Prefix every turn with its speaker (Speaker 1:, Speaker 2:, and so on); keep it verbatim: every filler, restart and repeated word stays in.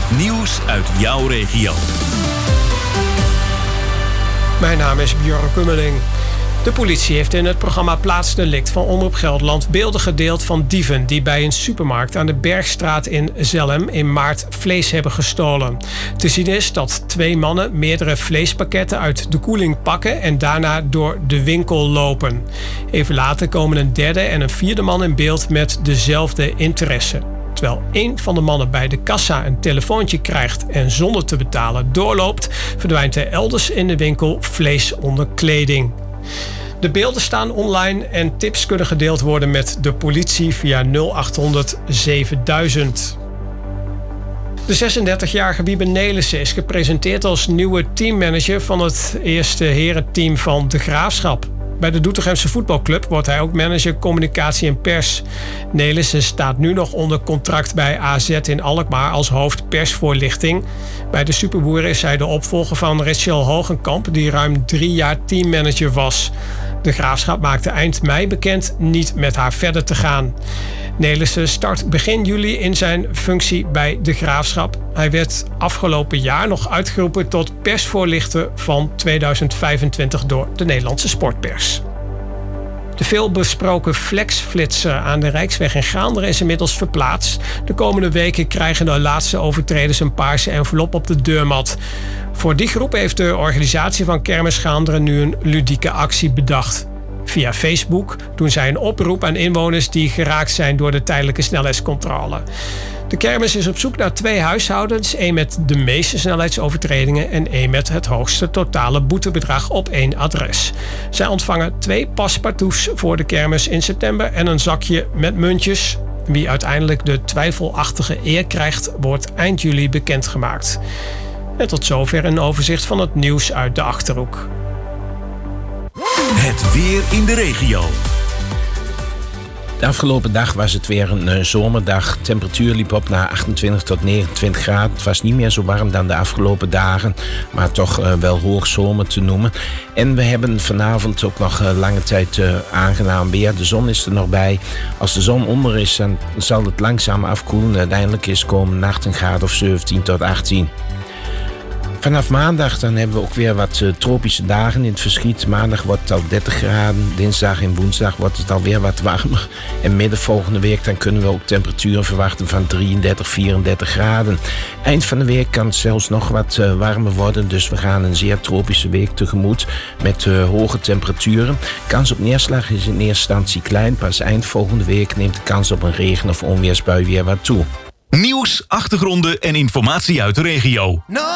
Speaker 1: Nieuws uit jouw regio.
Speaker 2: Mijn naam is Björn Kummeling. De politie heeft in het programma Plaatsdelict van Omroep Gelderland beelden gedeeld van dieven die bij een supermarkt aan de Bergstraat in Zelhem in maart vlees hebben gestolen. Te zien is dat twee mannen meerdere vleespakketten uit de koeling pakken en daarna door de winkel lopen. Even later komen een derde en een vierde man in beeld met dezelfde interesse. Terwijl één van de mannen bij de kassa een telefoontje krijgt en zonder te betalen doorloopt, verdwijnt er elders in de winkel vlees onder kleding. De beelden staan online en tips kunnen gedeeld worden met de politie via nul acht honderd zevenduizend. De zesendertigjarige Wiebe Nelissen is gepresenteerd als nieuwe teammanager van het eerste herenteam van De Graafschap. Bij de Doetinchemse voetbalclub wordt hij ook manager communicatie en pers. Nelissen staat nu nog onder contract bij A Z in Alkmaar als hoofd persvoorlichting. Bij de Superboeren is hij de opvolger van Rachel Hogenkamp, die ruim drie jaar teammanager was. De Graafschap maakte eind mei bekend niet met haar verder te gaan. Nelissen start begin juli in zijn functie bij De Graafschap. Hij werd afgelopen jaar nog uitgeroepen tot persvoorlichter van tweeduizend vijfentwintig door de Nederlandse sportpers. De veelbesproken flexflitser aan de Rijksweg in Gaanderen is inmiddels verplaatst. De komende weken krijgen de laatste overtreders een paarse envelop op de deurmat. Voor die groep heeft de organisatie van Kermis Gaanderen nu een ludieke actie bedacht. Via Facebook doen zij een oproep aan inwoners die geraakt zijn door de tijdelijke snelheidscontrole. De kermis is op zoek naar twee huishoudens, één met de meeste snelheidsovertredingen en één met het hoogste totale boetebedrag op één adres. Zij ontvangen twee paspartouts voor de kermis in september en een zakje met muntjes. Wie uiteindelijk de twijfelachtige eer krijgt, wordt eind juli bekendgemaakt. En tot zover een overzicht van het nieuws uit de Achterhoek.
Speaker 1: Het weer in de regio.
Speaker 3: De afgelopen dag was het weer een uh, zomerdag. De temperatuur liep op naar achtentwintig tot negenentwintig graden. Het was niet meer zo warm dan de afgelopen dagen, maar toch uh, wel hoog zomer te noemen. En we hebben vanavond ook nog uh, lange tijd uh, aangenaam weer. De zon is er nog bij. Als de zon onder is, dan zal het langzaam afkoelen. Uiteindelijk is komende nacht een graad of zeventien tot achttien. Vanaf maandag dan hebben we ook weer wat uh, tropische dagen in het verschiet. Maandag wordt het al dertig graden. Dinsdag en woensdag wordt het alweer wat warmer. En midden volgende week dan kunnen we ook temperaturen verwachten van drieëndertig, vierendertig graden. Eind van de week kan het zelfs nog wat uh, warmer worden. Dus we gaan een zeer tropische week tegemoet met uh, hoge temperaturen. Kans op neerslag is in eerste instantie klein. Pas eind volgende week neemt de kans op een regen- of onweersbui weer wat toe.
Speaker 1: Nieuws, achtergronden en informatie uit de regio. No!